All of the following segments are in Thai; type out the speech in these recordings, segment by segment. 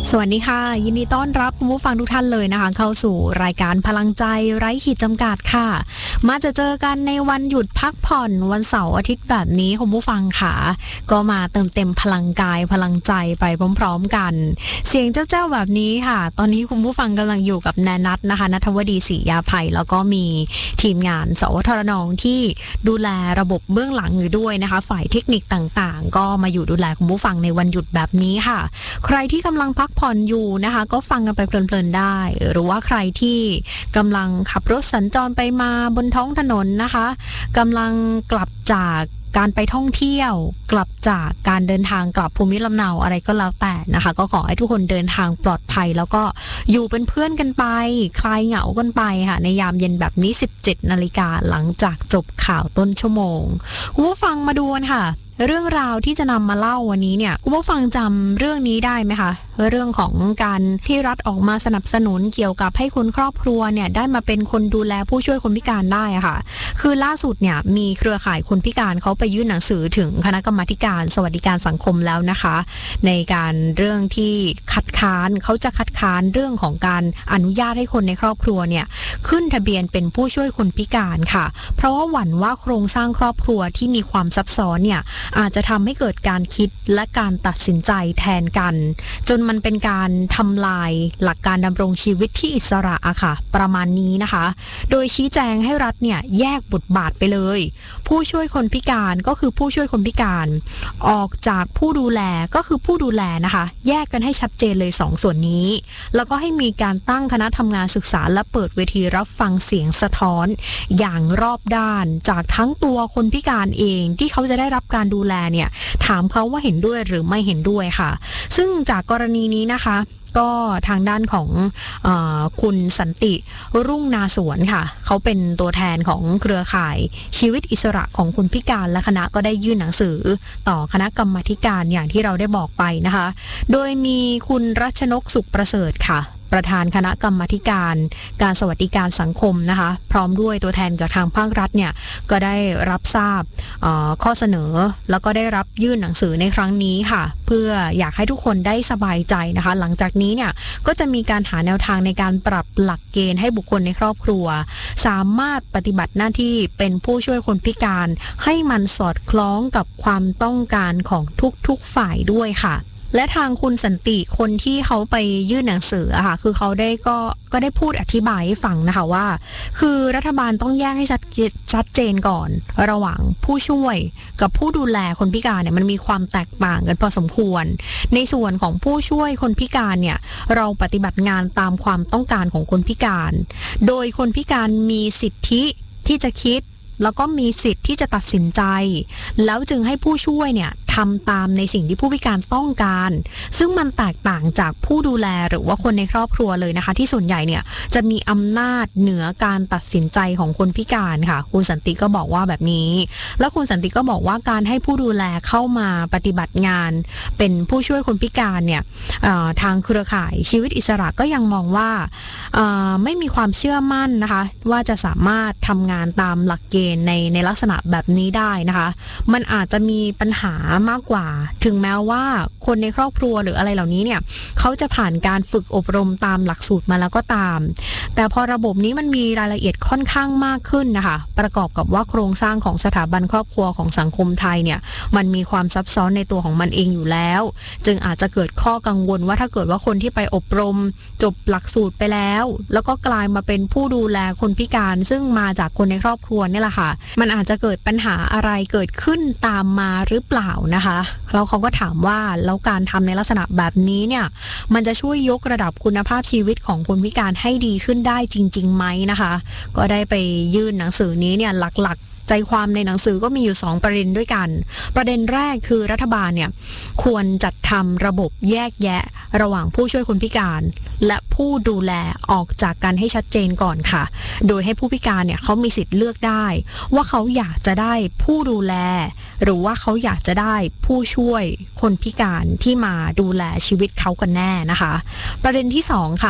สวัสดีค่ะยินดีต้อนรับคุณผู้ฟังทุกท่านเลยนะคะเข้าสู่รายการพลังใจไร้ขีดจำกัดค่ะมาเจอกันในวันหยุดพักผ่อนวันเสาร์อาทิตย์แบบนี้คุณผู้ฟังค่ะก็มาเติมเต็มพลังกายพลังใจไปพร้อมๆกันเสียงเจ้าแบบนี้ค่ะตอนนี้คุณผู้ฟังกำลังอยู่กับแนนัทนะคะณัฐวดีศรียาภัยแล้วก็มีทีมงานสวทรนที่ดูแลระบบเบื้องหลังอยู่ด้วยนะคะฝ่ายเทคนิคต่างๆก็มาอยู่ดูแลคุณผู้ฟังในวันหยุดแบบนี้ค่ะใครที่กำลังพักผ่อนอยู่นะคะก็ฟังกันไปเพลินๆได้หรือว่าใครที่กำลังขับรถสัญจรไปมาบนท้องถนนนะคะกำลังกลับจากการไปท่องเที่ยวกลับจากการเดินทางกลับภูมิลำเนาอะไรก็แล้วแต่นะคะก็ขอให้ทุกคนเดินทางปลอดภัยแล้วก็อยู่เป็นเพื่อนกันไปคลายเหงากันไปค่ะในยามเย็นแบบนี้ 17 นาฬิกาหลังจากจบข่าวต้นชั่วโมงคุณผู้ฟังมาดูกันค่ะเรื่องราวที่จะนำมาเล่าวันนี้เนี่ยคุณผู้ฟังจำเรื่องนี้ได้ไหมคะเรื่องของการที่รัฐออกมาสนับสนุนเกี่ยวกับให้คุณครอบครัวเนี่ยได้มาเป็นคนดูแลผู้ช่วยคนพิการได้ค่ะคือล่าสุดเนี่ยมีเครือข่ายคนพิการเขาไปยื่นหนังสือถึงคณะกรรมาการสวัสดิการสังคมแล้วนะคะในการเรื่องที่คัดค้านเขาจะคัดค้านเรื่องของการอนุญาตให้คนในครอบครัวเนี่ยขึ้นทะเบียนเป็นผู้ช่วยคนพิการค่ะเพราะว่าหวั่นว่าโครงสร้างครอบครัวที่มีความซับซ้อนเนี่ยอาจจะทำให้เกิดการคิดและการตัดสินใจแทนกันจนมันเป็นการทำลายหลักการดำรงชีวิตที่อิสระอะค่ะประมาณนี้นะคะโดยชี้แจงให้รัฐเนี่ยแยกบทบาทไปเลยผู้ช่วยคนพิการก็คือผู้ช่วยคนพิการออกจากผู้ดูแลก็คือผู้ดูแลนะคะแยกกันให้ชัดเจนเลย2 ส่วนนี้แล้วก็ให้มีการตั้งคณะทำงานศึกษาและเปิดเวทีรับฟังเสียงสะท้อนอย่างรอบด้านจากทั้งตัวคนพิการเองที่เขาจะได้รับการดูแลเนี่ยถามเขาว่าเห็นด้วยหรือไม่เห็นด้วยค่ะซึ่งจากกรณีนี้นะคะก็ทางด้านของคุณสันติรุ่งนาสวนค่ะเขาเป็นตัวแทนของเครือข่ายชีวิตอิสระของคนพิการและคณะก็ได้ยื่นหนังสือต่อคณะกรรมาธิการอย่างที่เราได้บอกไปนะคะโดยมีคุณรัชนกสุขประเสริฐค่ะประธานคณะกรรมาการการสวัสดิการสังคมนะคะพร้อมด้วยตัวแทนจากทางภาครัฐเนี่ยก็ได้รับทราบข้อเสนอแล้วก็ได้รับยื่นหนังสือในครั้งนี้ค่ะเพื่ออยากให้ทุกคนได้สบายใจนะคะหลังจากนี้เนี่ยก็จะมีการหาแนวทางในการปรับหลักเกณฑ์ให้บุคคลในครอบครัวสามารถปฏิบัติหน้าที่เป็นผู้ช่วยคนพิการให้มันสอดคล้องกับความต้องการของทุกๆฝ่ายด้วยค่ะและทางคุณสันติคนที่เขาไปยื่นหนังสืออะค่ะคือเขาได้ก็ได้พูดอธิบายให้ฟังนะคะว่าคือรัฐบาลต้องแยกให้ชัดเจนก่อนระหว่างผู้ช่วยกับผู้ดูแลคนพิการเนี่ยมันมีความแตกต่างกันพอสมควรในส่วนของผู้ช่วยคนพิการเนี่ยเราปฏิบัติงานตามความต้องการของคนพิการโดยคนพิการมีสิทธิที่จะคิดแล้วก็มีสิทธิ์ที่จะตัดสินใจแล้วจึงให้ผู้ช่วยเนี่ยทำตามในสิ่งที่ผู้พิการต้องการซึ่งมันแตกต่างจากผู้ดูแลหรือว่าคนในครอบครัวเลยนะคะที่ส่วนใหญ่เนี่ยจะมีอำนาจเหนือการตัดสินใจของคนพิการค่ะคุณสันติก็บอกว่าแบบนี้แล้วคุณสันติก็บอกว่าการให้ผู้ดูแลเข้ามาปฏิบัติงานเป็นผู้ช่วยคนพิการเนี่ยทางเครือข่ายชีวิตอิสระก็ยังมองว่าไม่มีความเชื่อมั่นนะคะว่าจะสามารถทำงานตามหลักเกณฑ์ในลักษณะแบบนี้ได้นะคะมันอาจจะมีปัญหามากกว่าถึงแม้ว่าคนในครอบครัวหรืออะไรเหล่านี้เนี่ยเขาจะผ่านการฝึกอบรมตามหลักสูตรมาแล้วก็ตามแต่พอระบบนี้มันมีรายละเอียดค่อนข้างมากขึ้นนะคะประกอบกับว่าโครงสร้างของสถาบันครอบครัวของสังคมไทยเนี่ยมันมีความซับซ้อนในตัวของมันเองอยู่แล้วจึงอาจจะเกิดข้อกังวลว่าถ้าเกิดว่าคนที่ไปอบรมจบหลักสูตรไปแล้วก็กลายมาเป็นผู้ดูแลคนพิการซึ่งมาจากคนในครอบครัวนี่แหละค่ะมันอาจจะเกิดปัญหาอะไรเกิดขึ้นตามมาหรือเปล่านะคะแล้วเขาก็ถามว่าแล้วการทำในลักษณะแบบนี้เนี่ยมันจะช่วยยกระดับคุณภาพชีวิตของคนพิการให้ดีขึ้นได้จริงๆไหมนะคะก็ได้ไปยื่นหนังสือนี้เนี่ยหลักใจความในหนังสือก็มีอยู่2ประเด็นด้วยกันประเด็นแรกคือรัฐบาลเนี่ยควรจัดทำระบบแยกแยะระหว่างผู้ช่วยคนพิการและผู้ดูแลออกจากกันให้ชัดเจนก่อนค่ะโดยให้ผู้พิการเนี่ยเขามีสิทธิ์เลือกได้ว่าเขาอยากจะได้ผู้ดูแลหรือว่าเขาอยากจะได้ผู้ช่วยคนพิการที่มาดูแลชีวิตเขากันแน่นะคะประเด็นที่2ค่ะ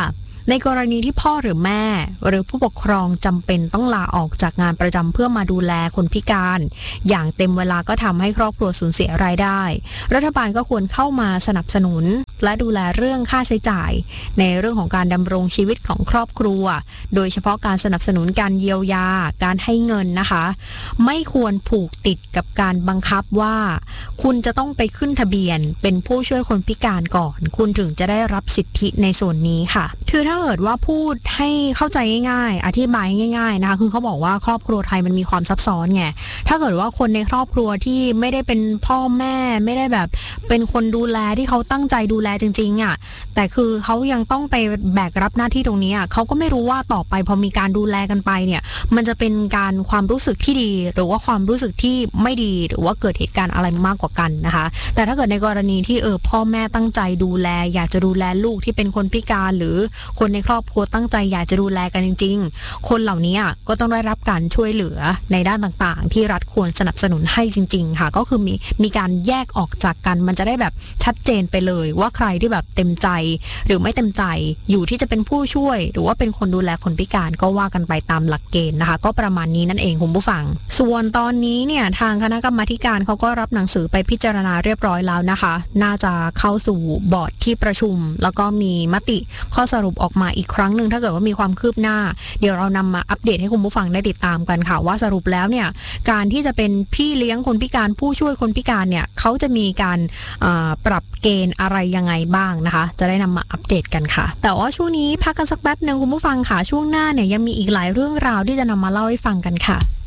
ในกรณีที่พ่อหรือแม่หรือผู้ปกครองจำเป็นต้องลาออกจากงานประจำเพื่อมาดูแลคนพิการอย่างเต็มเวลาก็ทำให้ครอบครัวสูญเสียรายได้รัฐบาลก็ควรเข้ามาสนับสนุนและดูแลเรื่องค่าใช้จ่ายในเรื่องของการดำรงชีวิตของครอบครัวโดยเฉพาะการสนับสนุนการเยียวยาการให้เงินนะคะไม่ควรผูกติดกับการบังคับว่าคุณจะต้องไปขึ้นทะเบียนเป็นผู้ช่วยคนพิการก่อนคุณถึงจะได้รับสิทธิในส่วนนี้ค่ะคือถ้าเกิดว่าพูดให้เข้าใจง่ายๆอธิบายง่ายๆนะคะคือเขาบอกว่าครอบครัวไทยมันมีความซับซ้อนไงถ้าเกิดว่าคนในครอบครัวที่ไม่ได้เป็นพ่อแม่ไม่ได้แบบเป็นคนดูแลที่เขาตั้งใจดูแลจริงๆอ่ะแต่คือเขายังต้องไปแบกรับหน้าที่ตรงนี้อ่ะเขาก็ไม่รู้ว่าต่อไปพอมีการดูแลกันไปเนี่ยมันจะเป็นการความรู้สึกที่ดีหรือว่าความรู้สึกที่ไม่ดีหรือว่าเกิดเหตุการณ์อะไรมากกว่ากันนะคะแต่ถ้าเกิดในกรณีที่พ่อแม่ตั้งใจดูแลอยากจะดูแลลูกที่เป็นคนพิการหรือคนในครอบครัวตั้งใจอยากจะดูแลกันจริงๆคนเหล่านี้ก็ต้องได้รับการช่วยเหลือในด้านต่างๆที่รัฐควรสนับสนุนให้จริงๆค่ะก็คือมีการแยกออกจากกันมันจะได้แบบชัดเจนไปเลยว่าใครที่แบบเต็มใจหรือไม่เต็มใจอยู่ที่จะเป็นผู้ช่วยหรือว่าเป็นคนดูแลคนพิการก็ว่ากันไปตามหลักเกณฑ์นะคะก็ประมาณนี้นั่นเองคุณผู้ฟังส่วนตอนนี้เนี่ยทางคณะกรรมาธิการเขาก็รับหนังสือไปพิจารณาเรียบร้อยแล้วนะคะน่าจะเข้าสู่บอร์ดที่ประชุมแล้วก็มีมติข้อสรุปออกมาอีกครั้งหนึ่งถ้าเกิดว่ามีความคืบหน้าเดี๋ยวเรานำมาอัปเดตให้คุณผู้ฟังได้ติดตามกันค่ะว่าสรุปแล้วเนี่ยการที่จะเป็นพี่เลี้ยงคนพิการผู้ช่วยคนพิการเนี่ยเขาจะมีการปรับเกณฑ์อะไรยังไงบ้างนะคะจะได้นำมาอัปเดตกันค่ะแต่ว่าช่วงนี้พักกันสักแป๊บนึงคุณผู้ฟังค่ะช่วงหน้าเนี่ยยังมีอีกหลายเรื่องราวที่จะนำมาเล่าให้ฟังกันค่ะ